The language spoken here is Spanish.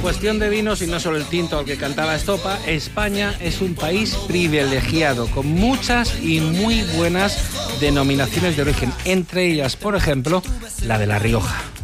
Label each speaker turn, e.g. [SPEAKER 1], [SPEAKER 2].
[SPEAKER 1] cuestión de vinos, y no solo el tinto al que cantaba Estopa, España es un país privilegiado, con muchas y muy buenas denominaciones de origen, entre ellas, por ejemplo, la de La Rioja.